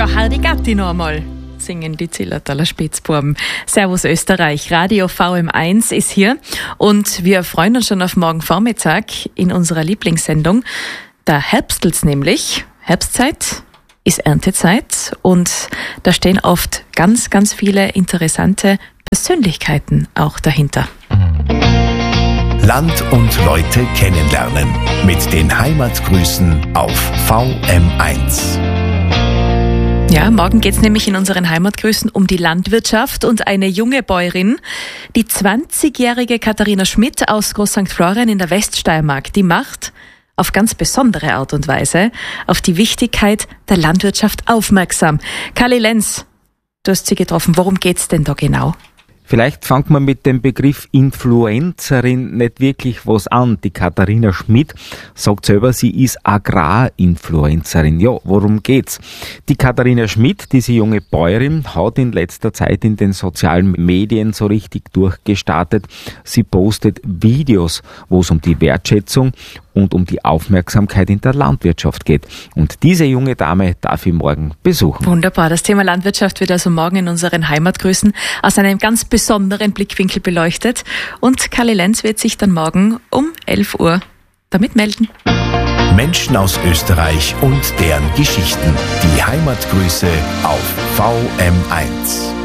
Ja, Hardy Gatti noch einmal, singen die Zillertaler Spitzbuben. Servus Österreich, Radio VM1 ist hier und wir freuen uns schon auf morgen Vormittag in unserer Lieblingssendung. Da herbstelt's nämlich. Herbstzeit ist Erntezeit und da stehen oft ganz, ganz viele interessante Persönlichkeiten auch dahinter. Land und Leute kennenlernen mit den Heimatgrüßen auf VM1. Ja, morgen geht's nämlich in unseren Heimatgrüßen um die Landwirtschaft und eine junge Bäuerin, die 20-jährige Katharina Schmidt aus Groß St. Florian in der Weststeiermark, die macht auf ganz besondere Art und Weise auf die Wichtigkeit der Landwirtschaft aufmerksam. Kali Lenz, du hast sie getroffen. Worum geht's denn da genau? Vielleicht fängt man mit dem Begriff Influencerin nicht wirklich was an. Die Katharina Schmidt sagt selber, sie ist Agrarinfluencerin. Ja, worum geht's? Die Katharina Schmidt, diese junge Bäuerin, hat in letzter Zeit in den sozialen Medien so richtig durchgestartet. Sie postet Videos, wo es um die Wertschätzung und um die Aufmerksamkeit in der Landwirtschaft geht. Und diese junge Dame darf ich morgen besuchen. Wunderbar. Das Thema Landwirtschaft wird also morgen in unseren Heimatgrüßen aus einem ganz besonderen Blickwinkel beleuchtet. Und Kali Lenz wird sich dann morgen um 11 Uhr damit melden. Menschen aus Österreich und deren Geschichten. Die Heimatgrüße auf VM1.